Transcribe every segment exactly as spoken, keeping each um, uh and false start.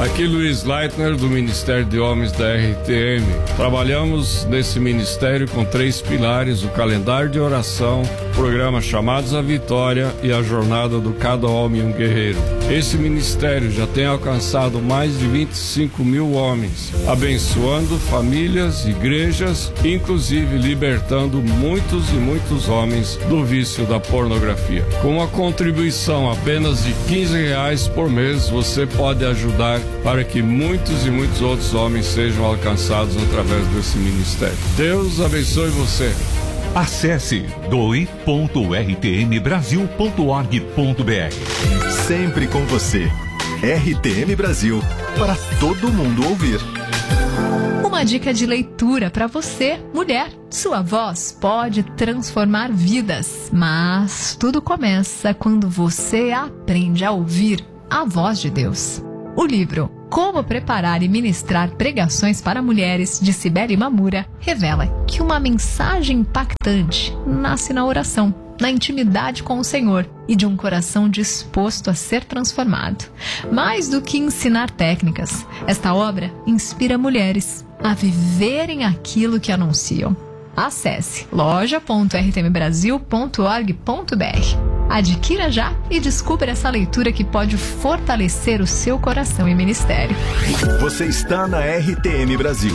Aqui Luiz Leitner, do Ministério de Homens da R T M. Trabalhamos nesse ministério com três pilares: o calendário de oração, o programa Chamados à Vitória e a jornada do Cada Homem um Guerreiro. Esse ministério já tem alcançado mais de vinte e cinco mil homens, abençoando famílias, igrejas, inclusive libertando muitos e muitos homens do vício da pornografia. Com uma contribuição apenas de quinze reais por mês, você pode ajudar para que muitos e muitos outros homens sejam alcançados através desse ministério. Deus abençoe você. Acesse doe ponto r t m brasil ponto org ponto b r. Sempre com você. R T M Brasil, para todo mundo ouvir. Uma dica de leitura para você, mulher. Sua voz pode transformar vidas, mas tudo começa quando você aprende a ouvir a voz de Deus. O livro Como Preparar e Ministrar Pregações para Mulheres, de Cibele Mamura, revela que uma mensagem impactante nasce na oração, na intimidade com o Senhor e de um coração disposto a ser transformado. Mais do que ensinar técnicas, esta obra inspira mulheres a viverem aquilo que anunciam. Acesse loja ponto r t m brasil ponto org ponto b r. Adquira já e descubra essa leitura que pode fortalecer o seu coração e ministério. Você está na R T M Brasil.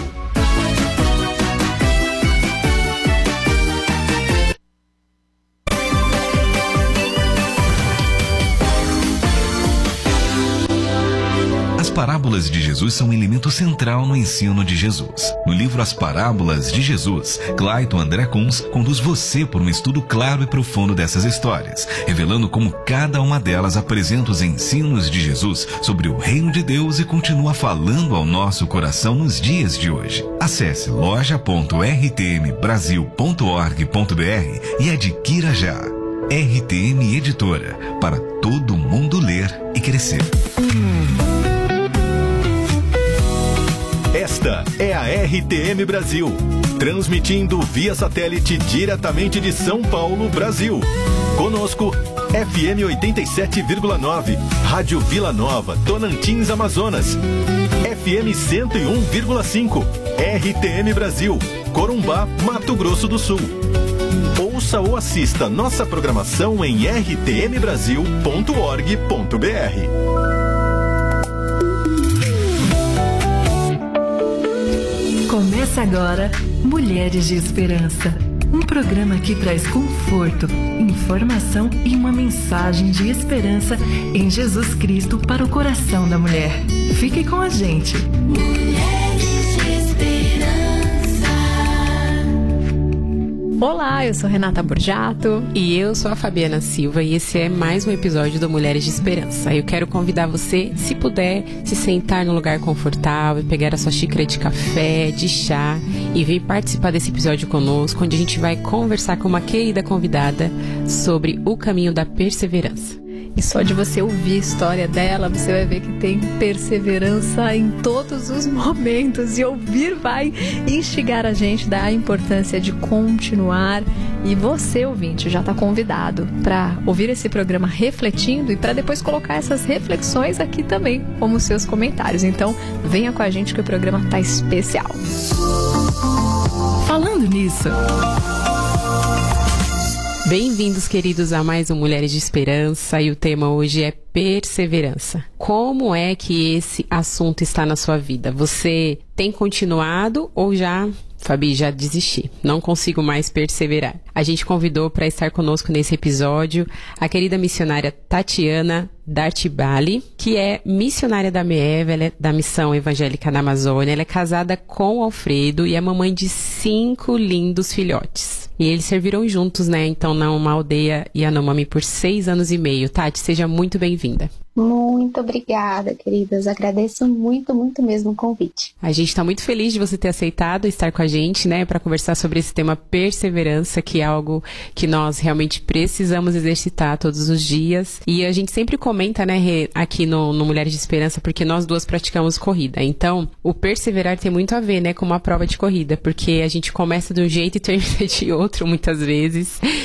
As parábolas de Jesus são um elemento central no ensino de Jesus. No livro As Parábolas de Jesus, Clayton André Kunz conduz você por um estudo claro e profundo dessas histórias, revelando como cada uma delas apresenta os ensinos de Jesus sobre o reino de Deus e continua falando ao nosso coração nos dias de hoje. Acesse loja ponto r t m brasil ponto org ponto b r e adquira já. R T M Editora, para todo mundo ler e crescer. Esta é a R T M Brasil, transmitindo via satélite diretamente de São Paulo, Brasil. Conosco, F M oitenta e sete vírgula nove, Rádio Vila Nova, Tocantins, Amazonas. F M cento e um vírgula cinco, R T M Brasil, Corumbá, Mato Grosso do Sul. Ouça ou assista nossa programação em r t m brasil ponto org ponto b r. Começa agora Mulheres de Esperança, um programa que traz conforto, informação e uma mensagem de esperança em Jesus Cristo para o coração da mulher. Fique com a gente. Mulheres de Esperança. Olá, eu sou Renata Borjato. E eu sou a Fabiana Silva e esse é mais um episódio do Mulheres de Esperança. Eu quero convidar você, se puder, se sentar num lugar confortável, pegar a sua xícara de café, de chá e vir participar desse episódio conosco, onde a gente vai conversar com uma querida convidada sobre o caminho da perseverança. E só de você ouvir a história dela, você vai ver que tem perseverança em todos os momentos. E ouvir vai instigar a gente da importância de continuar. E você, ouvinte, já está convidado para ouvir esse programa refletindo e para depois colocar essas reflexões aqui também, como seus comentários. Então, venha com a gente que o programa está especial. Falando nisso... Bem-vindos, queridos, a mais um Mulheres de Esperança, e o tema hoje é perseverança. Como é que esse assunto está na sua vida? Você tem continuado ou já, Fabi, já desisti? Não consigo mais perseverar. A gente convidou para estar conosco nesse episódio a querida missionária Tatiana Dartibali, que é missionária da M E V, ela é da Missão Evangélica na Amazônia. Ela é casada com o Alfredo e é mamãe de cinco lindos filhotes. E eles serviram juntos, né, então, numa aldeia Yanomami por seis anos e meio. Tati, seja muito bem-vinda. Muito obrigada, queridas. Agradeço muito, muito mesmo o convite. A gente está muito feliz de você ter aceitado estar com a gente, né, para conversar sobre esse tema perseverança, que é algo que nós realmente precisamos exercitar todos os dias. E a gente sempre comenta, né, aqui no, no Mulheres de Esperança, porque nós duas praticamos corrida. Então, o perseverar tem muito a ver, né, com uma prova de corrida, porque a gente começa de um jeito e termina de outro, muitas vezes.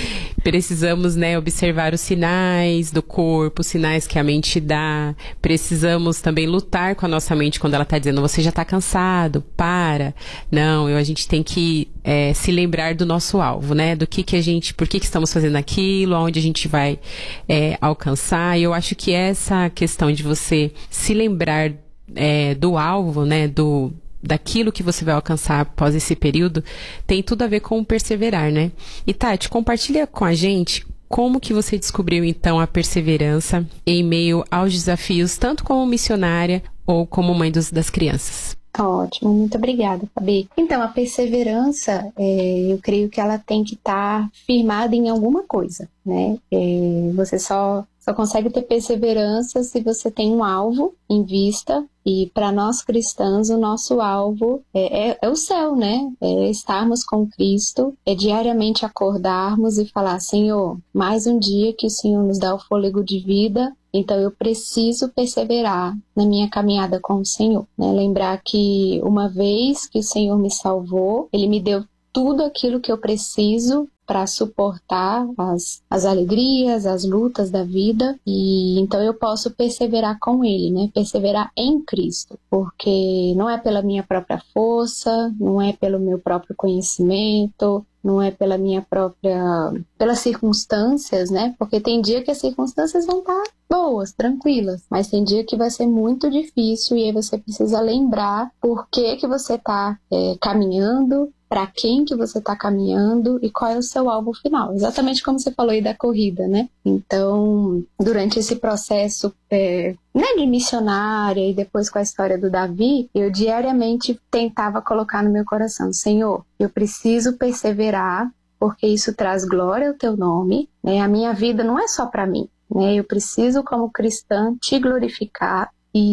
precisamos, né, observar os sinais do corpo, os sinais que a mente dá. Precisamos também lutar com a nossa mente quando ela está dizendo, você já está cansado, para. Não, eu, a gente tem que é, se lembrar do nosso alvo, né? Do que que a gente, por que que estamos fazendo aquilo, aonde a gente vai é, alcançar. E eu acho que essa questão de você se lembrar é, do alvo, né, do daquilo que você vai alcançar após esse período, tem tudo a ver com perseverar, né? E Tati, compartilha com a gente como que você descobriu então a perseverança em meio aos desafios, tanto como missionária ou como mãe dos, das crianças. Ótimo, muito obrigada, Fabi. Então, a perseverança, é, eu creio que ela tem que estar firmada em alguma coisa, né? É, você só, só consegue ter perseverança se você tem um alvo em vista, e para nós cristãos, o nosso alvo é, é, é o céu, né? É estarmos com Cristo, é diariamente acordarmos e falar, Senhor, mais um dia que o Senhor nos dá o fôlego de vida, então eu preciso perseverar na minha caminhada com o Senhor, né? Lembrar que uma vez que o Senhor me salvou, Ele me deu tudo aquilo que eu preciso para suportar as, as alegrias, as lutas da vida, e então eu posso perseverar com Ele, né? Perseverar em Cristo, porque não é pela minha própria força, não é pelo meu próprio conhecimento, não é pela minha própria, pelas circunstâncias, né? Porque tem dia que as circunstâncias vão estar boas, tranquilas, mas tem dia que vai ser muito difícil, e aí você precisa lembrar por que que você está é, caminhando, para quem que você está caminhando e qual é o seu alvo final. Exatamente como você falou aí da corrida, né? Então, durante esse processo é, né, de missionária e depois com a história do Davi, eu diariamente tentava colocar no meu coração, Senhor, eu preciso perseverar, porque isso traz glória ao teu nome, né? A minha vida não é só para mim, né? Eu preciso, como cristã, te glorificar,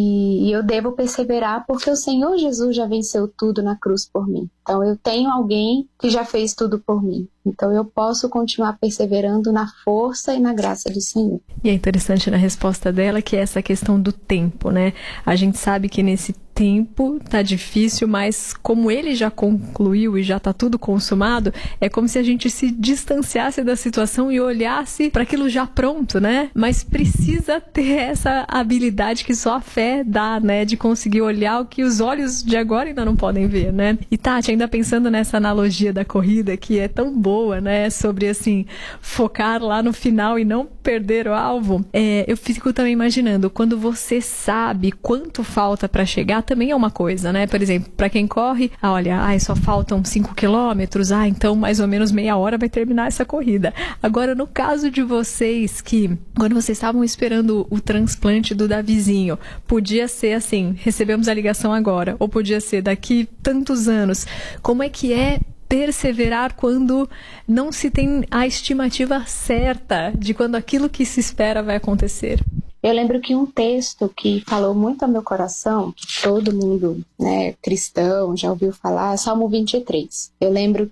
e eu devo perseverar porque o Senhor Jesus já venceu tudo na cruz por mim. Então eu tenho alguém que já fez tudo por mim. Então eu posso continuar perseverando na força e na graça do Senhor. E é interessante na resposta dela que é essa questão do tempo, né? A gente sabe que nesse tempo tá difícil, mas como ele já concluiu e já tá tudo consumado, é como se a gente se distanciasse da situação e olhasse para aquilo já pronto, né? Mas precisa ter essa habilidade que só a fé dá, né? De conseguir olhar o que os olhos de agora ainda não podem ver, né? E Tati, ainda pensando nessa analogia da corrida que é tão boa, né? Sobre, assim, focar lá no final e não perder o alvo. É, eu fico também imaginando, quando você sabe quanto falta para chegar, também é uma coisa, né? Por exemplo, para quem corre, ah, olha, ai, só faltam cinco quilômetros, ah, então mais ou menos meia hora vai terminar essa corrida. Agora, no caso de vocês que, quando vocês estavam esperando o transplante do Davizinho, podia ser assim, recebemos a ligação agora, ou podia ser daqui tantos anos. Como é que é perseverar quando não se tem a estimativa certa de quando aquilo que se espera vai acontecer? Eu lembro que um texto que falou muito ao meu coração, que todo mundo, né, cristão já ouviu falar, é Salmo vinte e três. Eu lembro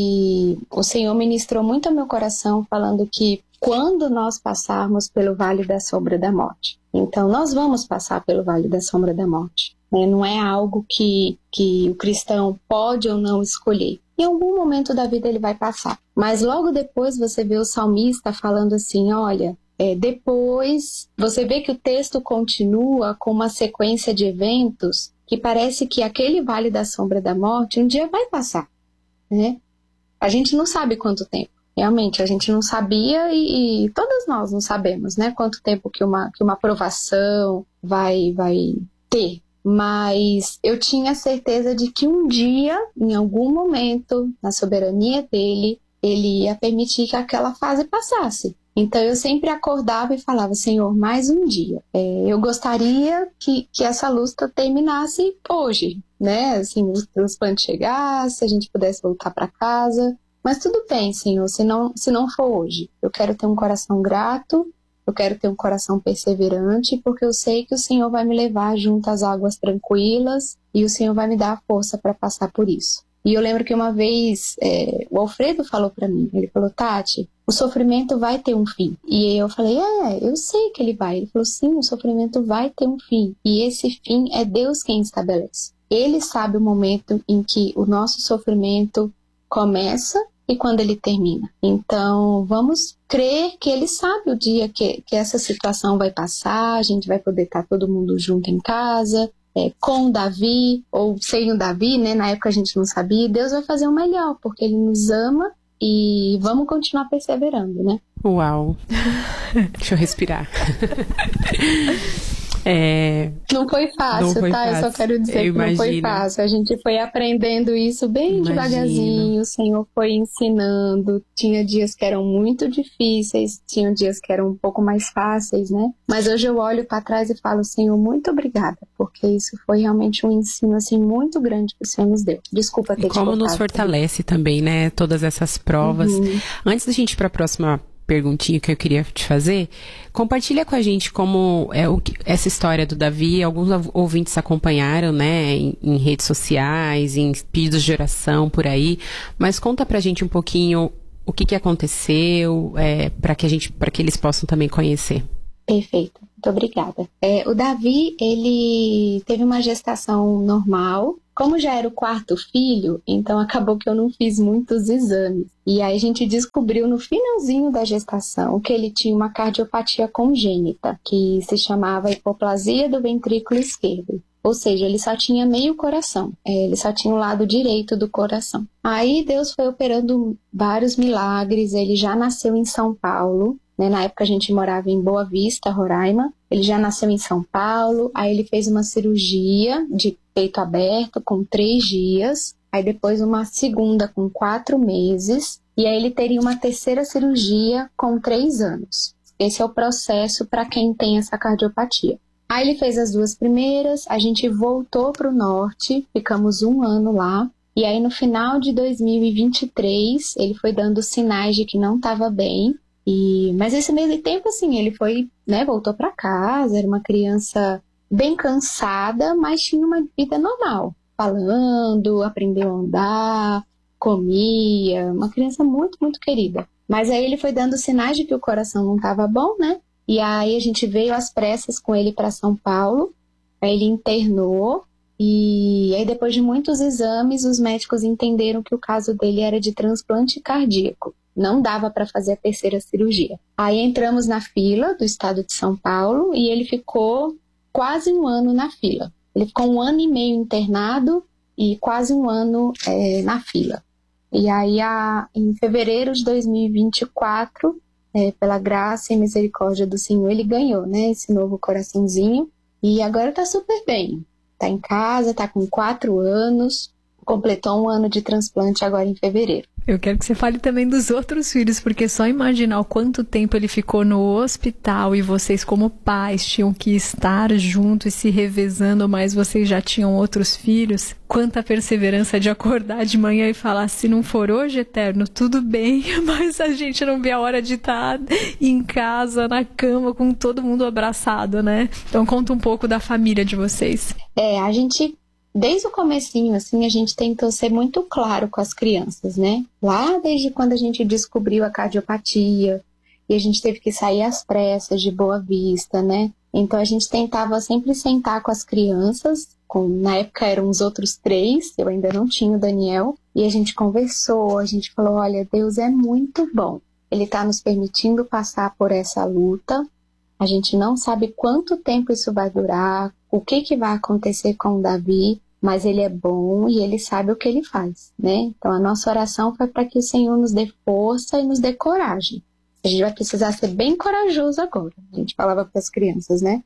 que o Senhor ministrou muito ao meu coração falando que quando nós passarmos pelo vale da sombra da morte. Então, nós vamos passar pelo vale da sombra da morte. Né? Não é algo que, que o cristão pode ou não escolher. Em algum momento da vida ele vai passar. Mas logo depois você vê o salmista falando assim, olha, é, depois você vê que o texto continua com uma sequência de eventos que parece que aquele vale da sombra da morte um dia vai passar. Né? A gente não sabe quanto tempo. Realmente, a gente não sabia e, e todos nós não sabemos, né? Quanto tempo que uma, que uma aprovação vai, vai ter. Mas eu tinha certeza de que um dia, em algum momento, na soberania dele, ele ia permitir que aquela fase passasse. Então eu sempre acordava e falava, Senhor, mais um dia. É, eu gostaria que, que essa luta terminasse hoje, né? Assim, o transplante chegasse, a gente pudesse voltar para casa. Mas tudo bem, Senhor, se não, se não for hoje. Eu quero ter um coração grato, eu quero ter um coração perseverante, porque eu sei que o Senhor vai me levar junto às águas tranquilas e o Senhor vai me dar a força para passar por isso. E eu lembro que uma vez é, o Alfredo falou para mim, ele falou, Tati, o sofrimento vai ter um fim. E eu falei, é, eu sei que ele vai. Ele falou, sim, o sofrimento vai ter um fim. E esse fim é Deus quem estabelece. Ele sabe o momento em que o nosso sofrimento começa e quando ele termina. Então, vamos crer que ele sabe o dia que, que essa situação vai passar, a gente vai poder estar todo mundo junto em casa, é, com o Davi, ou sem o Davi, né? Na época a gente não sabia, Deus vai fazer o melhor, porque ele nos ama e vamos continuar perseverando, né? Uau! Deixa eu respirar. É... Não foi fácil, não foi tá? fácil. Eu só quero dizer Eu que não foi imagino. fácil. A gente foi aprendendo isso bem Imagino. devagarzinho, o Senhor foi ensinando. Tinha dias que eram muito difíceis, tinha dias que eram um pouco mais fáceis, né? Mas hoje eu olho para trás e falo, Senhor, muito obrigada, porque isso foi realmente um ensino, assim, muito grande que o Senhor nos deu. Desculpa ter E te como cortado. nos fortalece também, né? Todas essas provas. Uhum. Antes da gente ir para a próxima perguntinha que eu queria te fazer, compartilha com a gente como é o que, essa história do Davi. Alguns ouvintes acompanharam, né, em, em redes sociais, em pedidos de oração por aí, mas conta pra gente um pouquinho o que, que aconteceu, é, para que a gente, para que eles possam também conhecer. Perfeito, muito obrigada. É, o Davi, ele teve uma gestação normal. Como já era o quarto filho, então acabou que eu não fiz muitos exames. E aí a gente descobriu no finalzinho da gestação que ele tinha uma cardiopatia congênita, que se chamava hipoplasia do ventrículo esquerdo. Ou seja, ele só tinha meio coração, ele só tinha o lado direito do coração. Aí Deus foi operando vários milagres, ele já nasceu em São Paulo. Na época a gente morava em Boa Vista, Roraima. Ele já nasceu em São Paulo, aí ele fez uma cirurgia de peito aberto com três dias, aí depois uma segunda com quatro meses, e aí ele teria uma terceira cirurgia com três anos. Esse é o processo para quem tem essa cardiopatia. Aí ele fez as duas primeiras, a gente voltou para o norte, ficamos um ano lá, e aí no final de dois mil e vinte e três ele foi dando sinais de que não estava bem. E, mas esse meio tempo, assim, ele foi, né, voltou para casa, era uma criança bem cansada, mas tinha uma vida normal, falando, aprendeu a andar, comia, uma criança muito, muito querida. Mas aí ele foi dando sinais de que o coração não estava bom, né? E aí a gente veio às pressas com ele para São Paulo, aí ele internou, e aí depois de muitos exames, os médicos entenderam que o caso dele era de transplante cardíaco. Não dava para fazer a terceira cirurgia. Aí entramos na fila do estado de São Paulo e ele ficou quase um ano na fila. Ele ficou um ano e meio internado e quase um ano é, na fila. E aí, a, em fevereiro de dois mil e vinte e quatro, é, pela graça e misericórdia do Senhor, ele ganhou, né, esse novo coraçãozinho. E agora tá super bem. Tá em casa, tá com quatro anos, completou um ano de transplante agora em fevereiro. Eu quero que você fale também dos outros filhos, porque só imaginar o quanto tempo ele ficou no hospital e vocês como pais tinham que estar juntos e se revezando, mas vocês já tinham outros filhos. Quanta perseverança de acordar de manhã e falar, se não for hoje, Eterno, tudo bem, mas a gente não vê a hora de estar em casa, na cama, com todo mundo abraçado, né? Então conta um pouco da família de vocês. É, a gente... Desde o comecinho, assim, a gente tentou ser muito claro com as crianças, né? Lá desde quando a gente descobriu a cardiopatia e a gente teve que sair às pressas de Boa Vista, né? Então a gente tentava sempre sentar com as crianças, com, na época eram os outros três, eu ainda não tinha o Daniel, e a gente conversou, a gente falou, olha, Deus é muito bom. Ele está nos permitindo passar por essa luta, a gente não sabe quanto tempo isso vai durar, o que, que vai acontecer com o Davi, mas ele é bom e ele sabe o que ele faz, né? Então a nossa oração foi para que o Senhor nos dê força e nos dê coragem. A gente vai precisar ser bem corajoso agora, a gente falava para as crianças, né?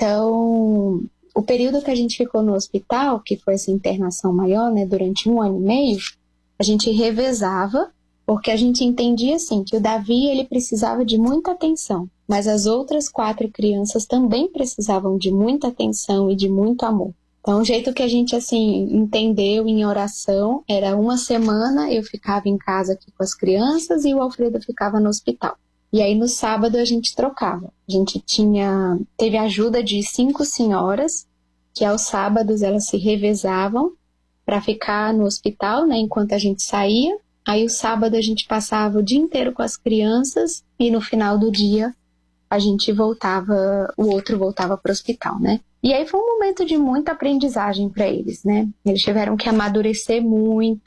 Então, o período que a gente ficou no hospital, que foi essa internação maior, né, durante um ano e meio, a gente revezava, porque a gente entendia, assim, que o Davi, ele precisava de muita atenção, mas as outras quatro crianças também precisavam de muita atenção e de muito amor. Então, o jeito que a gente, assim, entendeu em oração era uma semana eu ficava em casa aqui com as crianças e o Alfredo ficava no hospital. E aí, no sábado, a gente trocava. A gente tinha, teve a ajuda de cinco senhoras, que aos sábados elas se revezavam para ficar no hospital, né, enquanto a gente saía. Aí, o sábado, a gente passava o dia inteiro com as crianças e no final do dia a gente voltava, o outro voltava para o hospital, né? E aí foi um momento de muita aprendizagem para eles, né? Eles tiveram que amadurecer muito,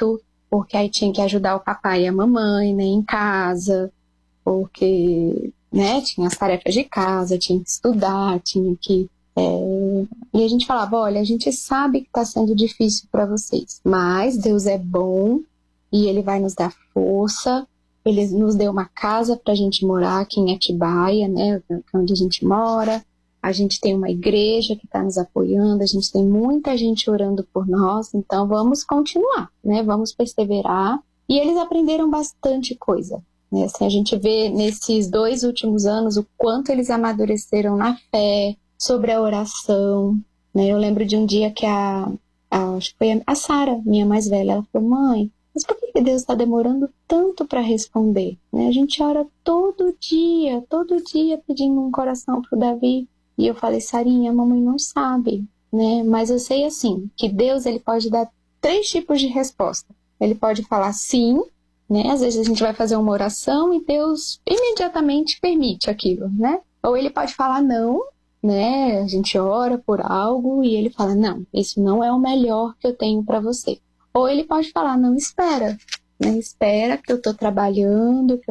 porque aí tinha que ajudar o papai e a mamãe, né, em casa, porque, né, tinha as tarefas de casa, tinha que estudar, tinha que... É... E a gente falava, olha, a gente sabe que está sendo difícil para vocês, mas Deus é bom e Ele vai nos dar força. Ele nos deu uma casa para a gente morar aqui em Atibaia, né, onde a gente mora. A gente tem uma igreja que está nos apoiando, a gente tem muita gente orando por nós, então vamos continuar, né? Vamos perseverar. E eles aprenderam bastante coisa, né? Assim, a gente vê nesses dois últimos anos o quanto eles amadureceram na fé, sobre a oração, né? Eu lembro de um dia que a, a acho que foi a Sara, minha mais velha, ela falou, mãe, mas por que Deus está demorando tanto para responder? Né? A gente ora todo dia, todo dia pedindo um coração para o Davi. E eu falei, Sarinha, a mamãe não sabe, né? Mas eu sei assim, que Deus ele pode dar três tipos de resposta. Ele pode falar sim, né? Às vezes a gente vai fazer uma oração e Deus imediatamente permite aquilo, né? Ou ele pode falar não, né? A gente ora por algo e ele fala, não, isso não é o melhor que eu tenho para você. Ou ele pode falar, não, espera, né? Espera que eu estou trabalhando, que eu